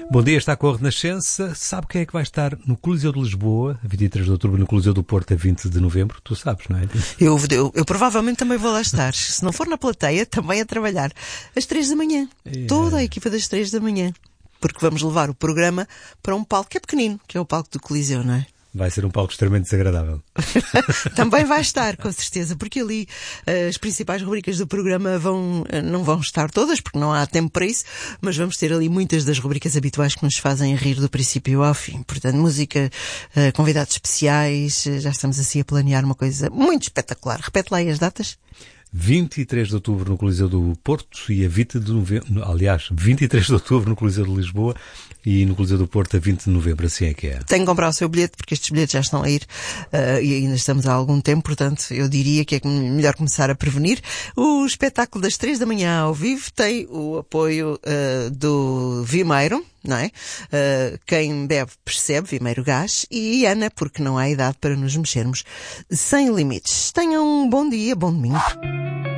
Bom dia, está com a Renascença. Sabe quem é que vai estar no Coliseu de Lisboa, a 23 de outubro, no Coliseu do Porto, a 20 de novembro? Tu sabes, não é? Eu provavelmente também vou lá estar. Se não for na plateia, também a trabalhar. Às 3 da manhã. Toda a equipa das 3 da manhã. Porque vamos levar o programa para um palco que é pequenino, que é o palco do Coliseu, não é? Vai ser um palco extremamente desagradável. Também vai estar, com certeza, porque ali as principais rubricas do programa não vão estar todas, porque não há tempo para isso, mas vamos ter ali muitas das rubricas habituais que nos fazem rir do princípio ao fim. Portanto, música, convidados especiais, já estamos assim a planear uma coisa muito espetacular. Repete lá aí as datas. 23 de outubro no Coliseu do Porto e a 20 de novembro, aliás, 23 de outubro no Coliseu de Lisboa e no Coliseu do Porto a 20 de novembro, assim é que é. Tem que comprar o seu bilhete, porque estes bilhetes já estão a ir e ainda estamos há algum tempo, portanto eu diria que é melhor começar a prevenir. O espetáculo das 3 da manhã ao vivo tem o apoio do Vimeiro, não é? Quem bebe percebe, Vimeiro Gás, e Ana, porque não há idade para nos mexermos sem limites. Tenham um bom dia, bom domingo.